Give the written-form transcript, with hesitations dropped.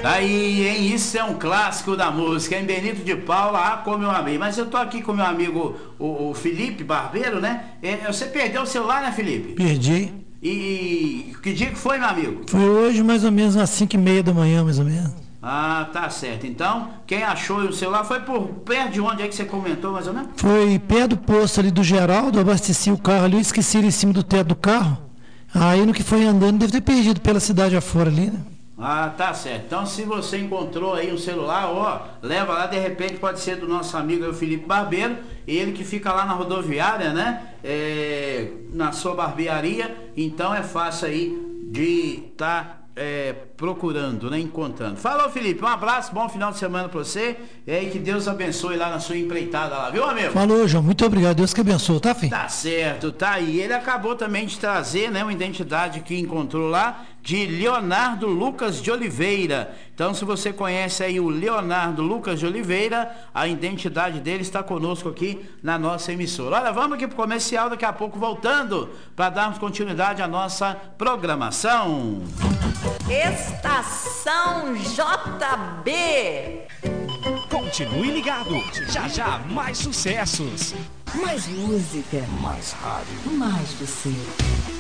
Daí, hein? Isso é um clássico da música, hein? Benito de Paula, como eu amei. Mas eu tô aqui com meu amigo, o Felipe Barbeiro, né? Você perdeu o celular, né, Felipe? Perdi. E que dia que foi, meu amigo? Foi hoje mais ou menos às 5h30 da manhã, mais ou menos. Ah, tá certo. Então, quem achou o celular foi por perto de onde é que você comentou, mais ou menos? Foi perto do posto ali do Geraldo, eu abasteci o carro ali, esqueci ele em cima do teto do carro. Aí no que foi andando, deve ter perdido pela cidade afora ali, né? Ah, tá certo. Então, se você encontrou aí um celular, ó, leva lá, de repente pode ser do nosso amigo aí, o Felipe Barbeiro, ele que fica lá na rodoviária, né? Na sua barbearia, então é fácil aí de estar procurando, né? Encontrando. Falou, Felipe, um abraço, bom final de semana pra você, e que Deus abençoe lá na sua empreitada lá, viu, amigo? Falou, João, muito obrigado, Deus que abençoe, tá, filho? Tá certo, tá aí. Ele acabou também de trazer, né, uma identidade que encontrou lá de Leonardo Lucas de Oliveira. Então, se você conhece aí o Leonardo Lucas de Oliveira, a identidade dele está conosco aqui na nossa emissora. Olha, vamos aqui pro comercial, daqui a pouco voltando para darmos continuidade à nossa programação. Estação JB. Continue ligado, já já mais sucessos. Mais música. Mais rádio. Mais você.